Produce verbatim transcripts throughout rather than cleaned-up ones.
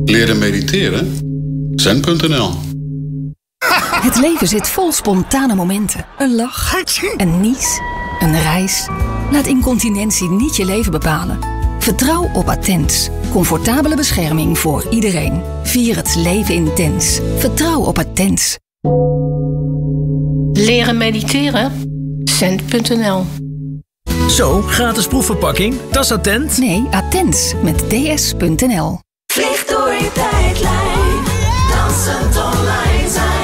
Leren mediteren? zen punt n l. Het leven zit vol spontane momenten. Een lach, een nies, een reis. Laat incontinentie niet je leven bepalen. Vertrouw op Attens. Comfortabele bescherming voor iedereen. Vier het leven intens. Vertrouw op Attens. Leren mediteren? zen punt n l. Zo, gratis proefverpakking. Dat is Attent. Nee, Attens met d s punt n l. Vlieg door je tijdlijn. Dansend online zijn.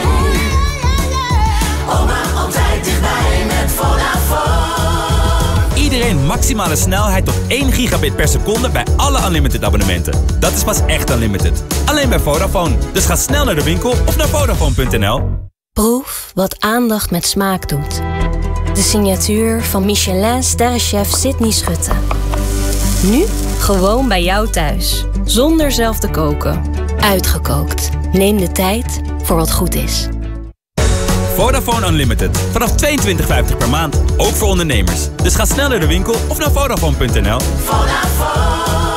Oma altijd dichtbij met Vodafone. Iedereen maximale snelheid tot één gigabit per seconde bij alle Unlimited abonnementen. Dat is pas echt Unlimited. Alleen bij Vodafone. Dus ga snel naar de winkel of naar Vodafone punt n l. Proef wat aandacht met smaak doet. De signatuur van Michelin-sterrenchef Sydney Schutte. Nu gewoon bij jou thuis. Zonder zelf te koken. Uitgekookt. Neem de tijd voor wat goed is. Vodafone Unlimited. Vanaf tweeëntwintig vijftig per maand. Ook voor ondernemers. Dus ga snel naar de winkel of naar Vodafone punt n l. Vodafone.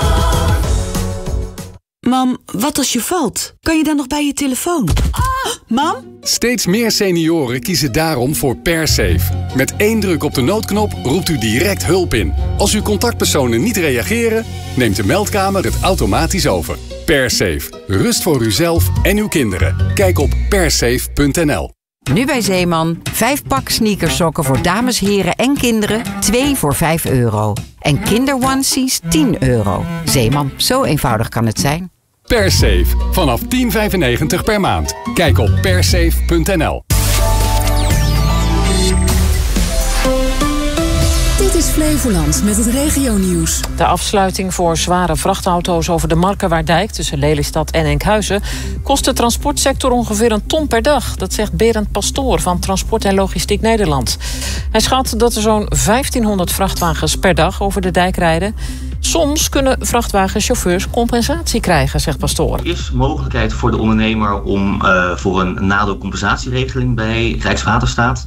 Mam, wat als je valt? Kan je dan nog bij je telefoon? Ah, mam? Steeds meer senioren kiezen daarom voor PerSafe. Met één druk op de noodknop roept u direct hulp in. Als uw contactpersonen niet reageren, neemt de meldkamer het automatisch over. PerSafe. Rust voor uzelf en uw kinderen. Kijk op persafe punt n l. Nu bij Zeeman. Vijf pak sneakersokken voor dames, heren en kinderen. Twee voor vijf euro. En kinderonesies tien euro. Zeeman, zo eenvoudig kan het zijn. PerSafe. Vanaf tien vijfennegentig per maand. Kijk op persafe punt n l. Dit is Flevoland met het regionieuws. De afsluiting voor zware vrachtauto's over de Markerwaarddijk tussen Lelystad en Enkhuizen kost de transportsector ongeveer een ton per dag. Dat zegt Berend Pastoor van Transport en Logistiek Nederland. Hij schat dat er zo'n vijftienhonderd vrachtwagens per dag over de dijk rijden. Soms kunnen vrachtwagenchauffeurs compensatie krijgen, zegt Pastoor. Er is mogelijkheid voor de ondernemer om uh, voor een nadeelcompensatieregeling bij Rijkswaterstaat.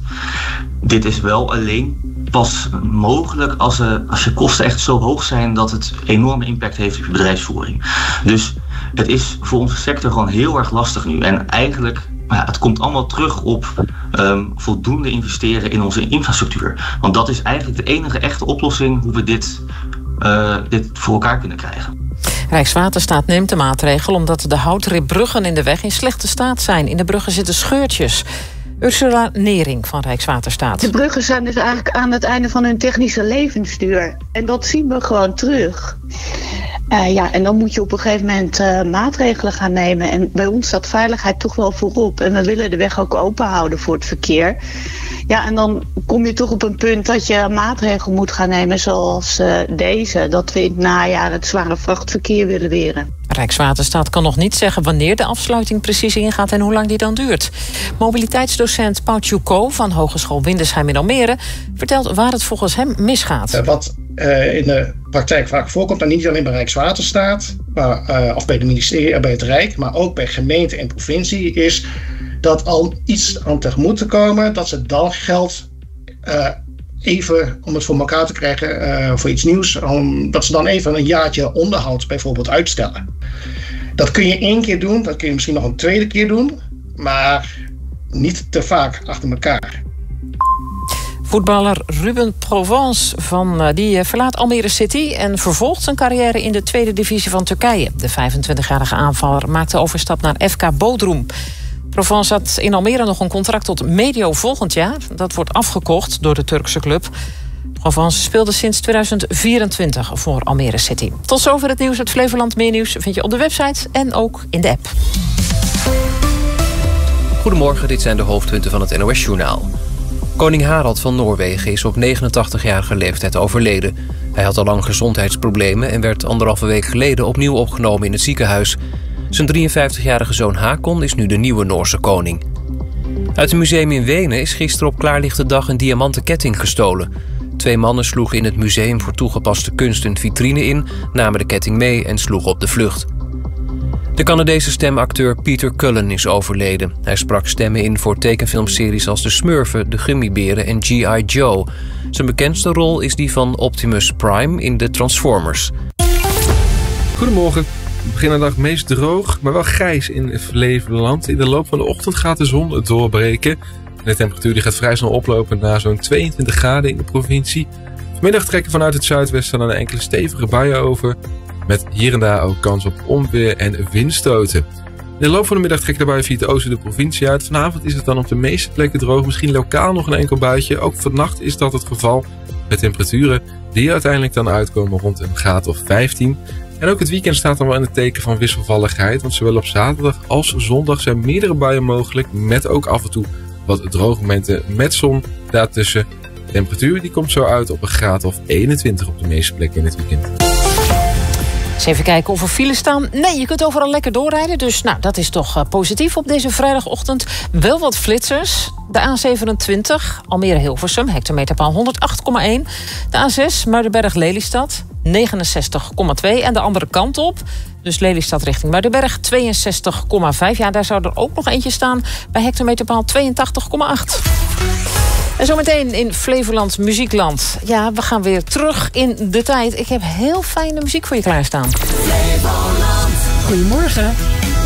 Dit is wel alleen pas mogelijk als, uh, als je kosten echt zo hoog zijn dat het enorme impact heeft op je bedrijfsvoering. Dus het is voor onze sector gewoon heel erg lastig nu. En eigenlijk, ja, het komt allemaal terug op um, voldoende investeren in onze infrastructuur. Want dat is eigenlijk de enige echte oplossing hoe we dit, uh, dit voor elkaar kunnen krijgen. Rijkswaterstaat neemt de maatregel omdat de houtribbruggen in de weg in slechte staat zijn. In de bruggen zitten scheurtjes. Ursula Nering van Rijkswaterstaat. De bruggen zijn dus eigenlijk aan het einde van hun technische levensduur. En dat zien we gewoon terug. Uh, ja, en dan moet je op een gegeven moment uh, maatregelen gaan nemen. En bij ons staat veiligheid toch wel voorop. En we willen de weg ook open houden voor het verkeer. Ja, en dan kom je toch op een punt dat je een maatregel moet gaan nemen zoals uh, deze. Dat we in het najaar het zware vrachtverkeer willen weren. Rijkswaterstaat kan nog niet zeggen wanneer de afsluiting precies ingaat en hoe lang die dan duurt. Mobiliteitsdocent Paul Tjouko van Hogeschool Windesheim in Almere vertelt waar het volgens hem misgaat. Uh, wat uh, in de praktijk vaak voorkomt, en niet alleen bij Rijkswaterstaat, maar, uh, of bij het ministerie, bij het Rijk, maar ook bij gemeente en provincie, is dat al iets aan tegemoet te komen, dat ze dan geld uh, even, om het voor elkaar te krijgen, uh, voor iets nieuws, om, dat ze dan even een jaartje onderhoud bijvoorbeeld uitstellen. Dat kun je één keer doen, dat kun je misschien nog een tweede keer doen, maar niet te vaak achter elkaar. Voetballer Ruben Provence van, die verlaat Almere City en vervolgt zijn carrière in de tweede divisie van Turkije. De vijfentwintigjarige aanvaller maakte overstap naar F K Bodrum. Provence had in Almere nog een contract tot medio volgend jaar. Dat wordt afgekocht door de Turkse club. Provence speelde sinds tweeduizend vierentwintig voor Almere City. Tot zover het nieuws uit Flevoland. Meer nieuws vind je op de website en ook in de app. Goedemorgen, dit zijn de hoofdpunten van het N O S-journaal. Koning Harald van Noorwegen is op negenentachtigjarige leeftijd overleden. Hij had al lang gezondheidsproblemen en werd anderhalve week geleden opnieuw opgenomen in het ziekenhuis. Zijn drieënvijftigjarige zoon Hakon is nu de nieuwe Noorse koning. Uit een museum in Wenen is gisteren op klaarlichte dag een diamanten ketting gestolen. Twee mannen sloegen in het Museum voor Toegepaste Kunst een vitrine in, namen de ketting mee en sloegen op de vlucht. De Canadese stemacteur Peter Cullen is overleden. Hij sprak stemmen in voor tekenfilmseries als De Smurfen, De Gummiberen en G I. Joe. Zijn bekendste rol is die van Optimus Prime in de Transformers. Goedemorgen. Begin de dag meest droog, maar wel grijs in Flevoland. In de loop van de ochtend gaat de zon doorbreken. De temperatuur die gaat vrij snel oplopen naar zo'n tweeëntwintig graden in de provincie. Vanmiddag trekken vanuit het zuidwesten dan een enkele stevige buien over. Met hier en daar ook kans op onweer en windstoten. In de loop van de middag trekken de buien via het oosten de provincie uit. Vanavond is het dan op de meeste plekken droog. Misschien lokaal nog een enkel buitje. Ook vannacht is dat het geval. Met temperaturen die uiteindelijk dan uitkomen rond een graad of vijftien. En ook het weekend staat dan wel in het teken van wisselvalligheid. Want zowel op zaterdag als zondag zijn meerdere buien mogelijk. Met ook af en toe wat droge momenten met zon daartussen. De temperatuur die komt zo uit op een graad of eenentwintig op de meeste plekken in het weekend. Eens even kijken of er files staan. Nee, je kunt overal lekker doorrijden. Dus nou, dat is toch uh, positief op deze vrijdagochtend. Wel wat flitsers. De A zevenentwintig, Almere-Hilversum, hectometerpaal honderdacht komma één. De A zes, Muidenberg-Lelystad, negenenzestig komma twee. En de andere kant op, dus Lelystad richting Muidenberg, tweeënzestig komma vijf. Ja, daar zou er ook nog eentje staan bij hectometerpaal tweeëntachtig komma acht. En zometeen in Flevoland Muziekland. Ja, we gaan weer terug in de tijd. Ik heb heel fijne muziek voor je klaarstaan. Flevoland. Goedemorgen.